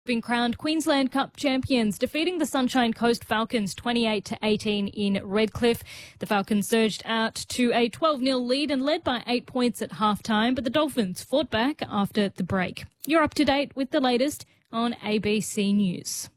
Been crowned Queensland Cup champions, defeating the Sunshine Coast Falcons 28-18 in Redcliffe. The Falcons surged out to a 12-0 lead and led by 8 points at halftime, but the Dolphins fought back after the break. You're up to date with the latest on ABC News.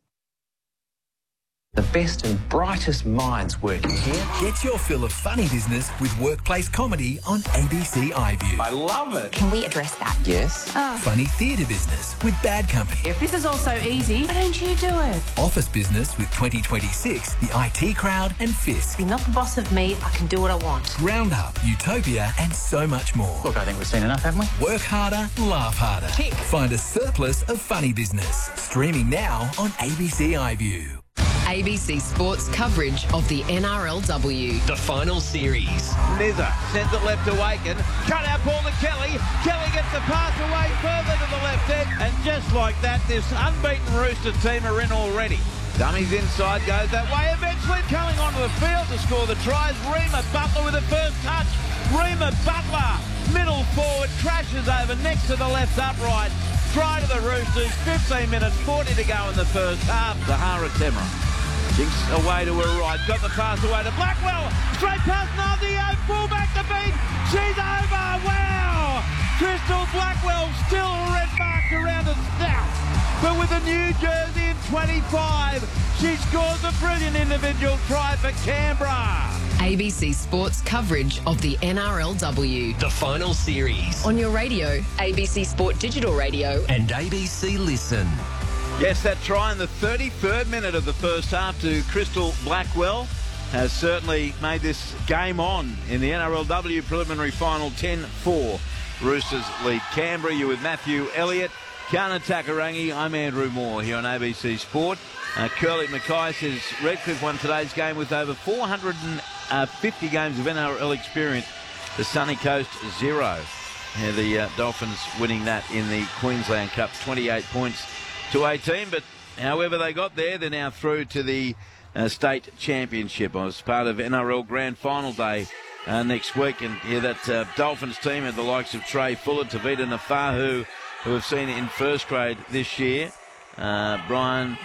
The best and brightest minds working here. Get your fill of funny business with workplace comedy on ABC iView. I love it. Can we address that? Yes. Funny theatre business with Bad Company. If this is all so easy, why don't you do it? Office business with 2026, the IT Crowd and Fisk. You're not the boss of me. I can do what I want. Roundup, Utopia and so much more. Look, I think we've seen enough, haven't we? Work harder, laugh harder. Tick. Find a surplus of funny business. Streaming now on ABC iView. ABC Sports coverage of the NRLW. The final series. Nizza sends it left to Aiken. Cut out ball to Kelly. Kelly gets the pass away further to the left end. And just like that, this unbeaten Rooster team are in already. Dummies inside, goes that way. Eventually coming onto the field to score the tries. Reema Butler with the first touch. Reema Butler, middle forward, crashes over next to the left upright. Try to the Roosters. 15 minutes, 40 to go in the first half. Zahara Temra. Jinks away to her right, got the pass away to Blackwell, straight past Nozio, full back to beat, she's over, wow! Crystal Blackwell still red marked around her snout, but with a new jersey in 25, she scores a brilliant individual try for Canberra. ABC Sports coverage of the NRLW. The final series. On your radio, ABC Sport Digital Radio. And ABC Listen. Yes, that try in the 33rd minute of the first half to Crystal Blackwell has certainly made this game on in the NRLW preliminary final. 10-4. Roosters lead Canberra. You with Matthew Elliott, Kiana Takarangi. I'm Andrew Moore here on ABC Sport. Curly Mackay says Redcliffe won today's game with over 450 games of NRL experience. The Sunny Coast 0. The Dolphins winning that in the Queensland Cup, 28 points to 18, but however they got there, they're now through to the state championship. I was part of NRL Grand Final Day next week, and that Dolphins team had the likes of Trey Fuller, Tavita Nafahu, who have seen it in first grade this year. Brian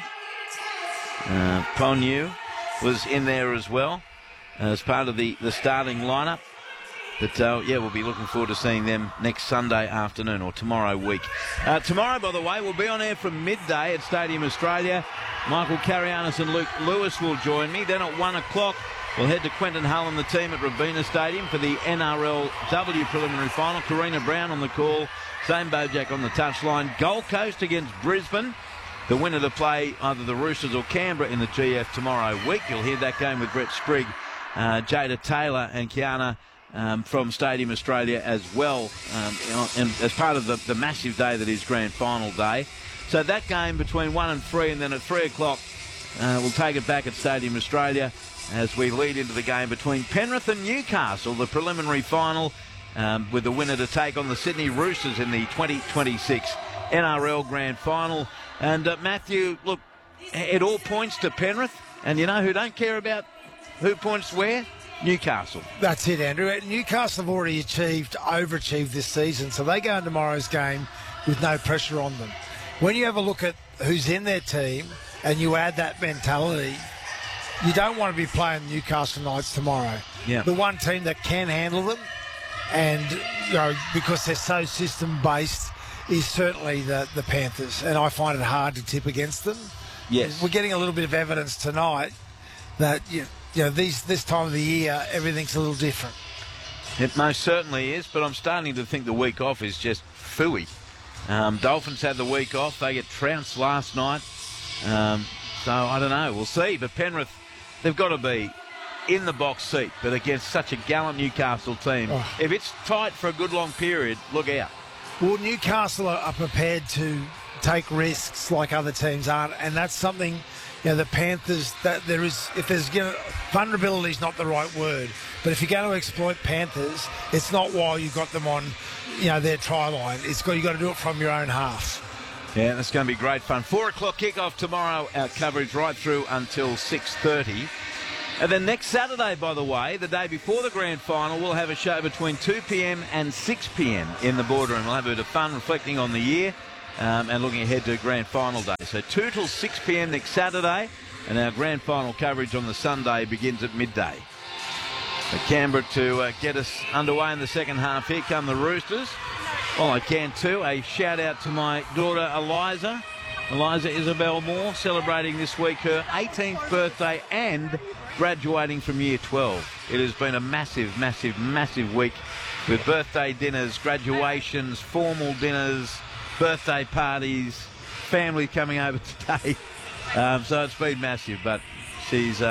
Ponyu was in there as well as part of the starting lineup. But, we'll be looking forward to seeing them next Sunday afternoon or tomorrow week. Tomorrow, by the way, we'll be on air from midday at Stadium Australia. Michael Carianis and Luke Lewis will join me. Then at 1 o'clock, we'll head to Quentin Hull and the team at Robina Stadium for the NRLW preliminary final. Karina Brown on the call. Zane Bojack on the touchline. Gold Coast against Brisbane. The winner to play either the Roosters or Canberra in the GF tomorrow week. You'll hear that game with Brett Sprigg, Jada Taylor and Kiana from Stadium Australia as well, and as part of the massive day that is Grand Final Day. So that game between 1 and 3, and then at 3 o'clock we'll take it back at Stadium Australia as we lead into the game between Penrith and Newcastle, the preliminary final, with the winner to take on the Sydney Roosters in the 2026 NRL Grand Final. And Matthew, look, it all points to Penrith, and you know who don't care about who points where? Newcastle. That's it, Andrew. Newcastle have already overachieved this season, so they go in tomorrow's game with no pressure on them. When you have a look at who's in their team and you add that mentality, you don't want to be playing Newcastle Knights tomorrow. Yeah. The one team that can handle them, and because they're so system-based, is certainly the Panthers, and I find it hard to tip against them. Yes. We're getting a little bit of evidence tonight that this time of the year, everything's a little different. It most certainly is, but I'm starting to think the week off is just phooey. Dolphins had the week off. They get trounced last night. So I don't know. We'll see. But Penrith, they've got to be in the box seat, but against such a gallant Newcastle team. Oh. If it's tight for a good long period, look out. Well, Newcastle are prepared to take risks like other teams aren't, and that's something... the Panthers, vulnerability is not the right word, but if you're going to exploit Panthers, it's not while you've got them on, their try line. You've got to do it from your own half. Yeah, that's going to be great fun. 4 o'clock kickoff tomorrow, our coverage right through until 6:30. And then next Saturday, by the way, the day before the grand final, we'll have a show between 2 p.m. and 6 p.m. in the boardroom. We'll have a bit of fun reflecting on the year. and looking ahead to grand final day. So 2 till 6 p.m. next Saturday, and our grand final coverage on the Sunday begins at midday. But Canberra to get us underway in the second half. Here come the Roosters. Well, I can too. A shout out to my daughter Eliza Isabel Moore, celebrating this week her 18th birthday and graduating from year 12. It has been a massive, massive, massive week with birthday dinners, graduations, formal dinners, birthday parties, family coming over today. So it's been massive, but she's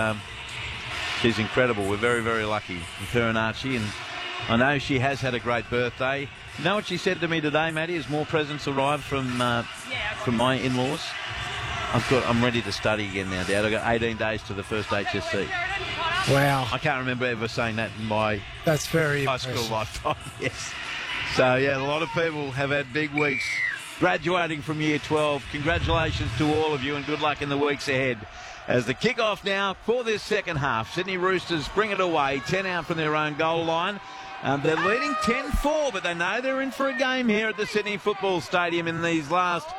incredible. We're very, very lucky with her and Archie, and I know she has had a great birthday. You know what she said to me today, Maddie, as more presents arrived from my in-laws? I'm ready to study again now, Dad. I've got 18 days to the first HSC. Wow. I can't remember ever saying that in my high school lifetime. Yes. So, yeah, a lot of people have had big weeks graduating from year 12. Congratulations to all of you, and good luck in the weeks ahead. As the kick-off now for this second half, Sydney Roosters bring it away, 10 out from their own goal line. They're leading 10-4, but they know they're in for a game here at the Sydney Football Stadium in these last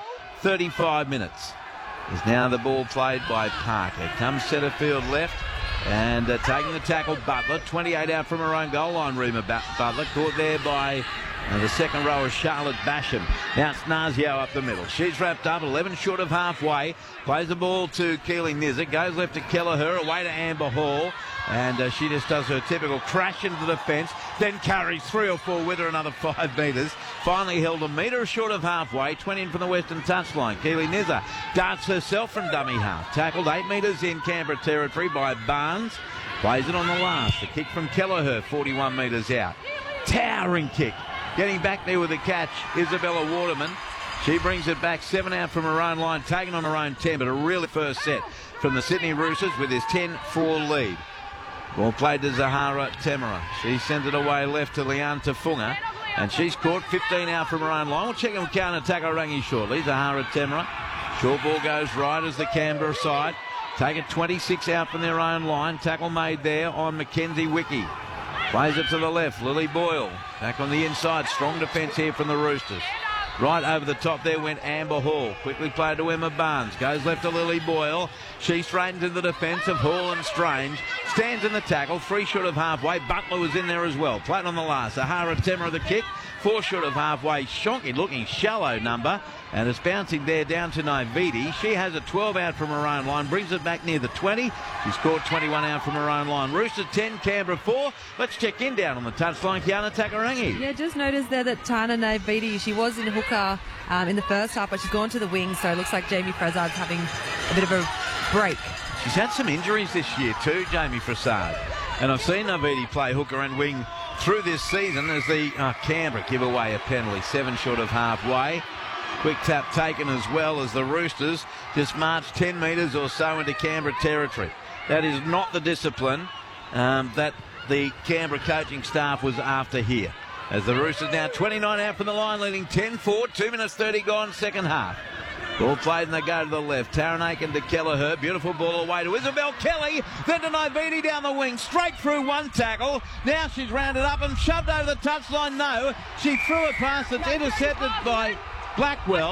35 minutes. Is now the ball played by Parker. Comes centre field left, and taking the tackle, Butler. 28 out from her own goal line, Rima Butler. Caught there by the second rower, Charlotte Basham. Now it's Nazio up the middle. She's wrapped up, 11 short of halfway. Plays the ball to Keely Nizzard. Goes left to Kelleher, away to Amber Hall. And she just does her typical crash into the fence, then carries 3 or 4 with her, another 5 metres. Finally held a metre short of halfway, 20 in from the western touchline. Keely Nizzard darts herself from dummy half. Tackled 8 metres in Canberra territory by Barnes. Plays it on the last. The kick from Kelleher, 41 metres out. Towering kick. Getting back there with the catch, Isabella Waterman. She brings it back, 7 out from her own line, taken on her own 10, but a really first set from the Sydney Roosters with his 10-4 lead. Ball played to Zahara Temera. She sends it away left to Leanne Tafunga, and she's caught 15 out from her own line. We'll check on counter Takarangi shortly. Zahara Temera. Short ball goes right as the Canberra side. Take it 26 out from their own line. Tackle made there on Mackenzie Wiki. Plays it to the left. Lily Boyle back on the inside. Strong defence here from the Roosters. Right over the top there went Amber Hall. Quickly played to Emma Barnes. Goes left to Lily Boyle. She straightens into the defence of Hall and Strange. Stands in the tackle. 3 short of halfway. Butler was in there as well. Played on the last. Zahara Temera the kick. 4 short of halfway. Shonky looking shallow number. And it's bouncing there down to Naividi. She has a 12 out from her own line. Brings it back near the 20. She's scored 21 out from her own line. Roosters 10, Canberra 4. Let's check in down on the touchline. Kiana Takarangi. Yeah, just noticed there that Tana Naividi, she was in hooker in the first half, but she's gone to the wing. So it looks like Jamie Prasard's having a bit of a break. She's had some injuries this year too, Jamie Prasad. And I've seen Naividi play hooker and wing through this season as the Canberra give away a penalty. 7 short of halfway. Quick tap taken as well as the Roosters just marched 10 metres or so into Canberra territory. That is not the discipline that the Canberra coaching staff was after here. As the Roosters now 29 out from the line, leading 10-4, 2 minutes 30 gone, second half. Ball played and they go to the left. Taryn Aiken to Kelleher. Beautiful ball away to Isabel Kelly. Then to Naividi down the wing. Straight through one tackle. Now she's rounded up and shoved over the touchline. No, she threw a pass that's intercepted by Blackwell.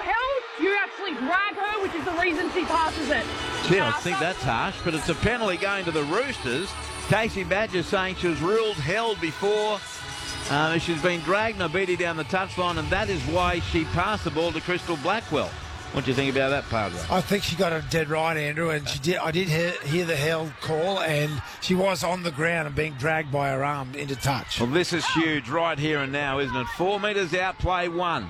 You actually drag her, which is the reason she passes it. Gee, I think that's harsh, but it's a penalty going to the Roosters. Casey Badger saying she was ruled held before. She's been dragged Naividi down the touchline, and that is why she passed the ball to Crystal Blackwell. What do you think about that, Padre? I think she got it dead right, Andrew, and she did. I did hear the held call, and she was on the ground and being dragged by her arm into touch. Well, this is huge right here and now, isn't it? 4 metres out, play 1.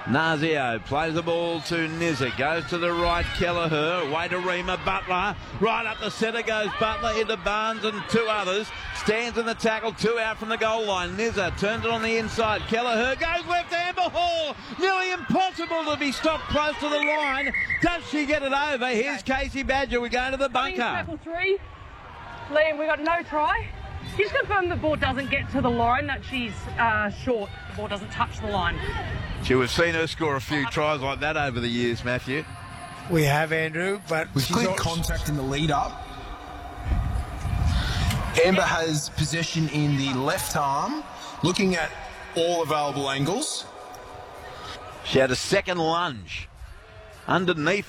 Nazio plays the ball to Nizzard. Goes to the right, Kelleher. Away to Rima Butler. Right up the centre goes Butler into Barnes and 2 others. Stands in the tackle, 2 out from the goal line. Nizzard turns it on the inside. Kelleher goes left to Amber Hall. Nearly impossible to be stopped close to the line. Does she get it over? Here's Casey Badger. We go to the bunker. Tackle 3. Liam, we got no try. Just confirm the ball doesn't get to the line, that she's short. The ball doesn't touch the line. Gee, we've seen her score a few tries like that over the years, Matthew. We have, Andrew, but with clear contact in the lead up. Amber has possession in the left arm, looking at all available angles. She had a second lunge underneath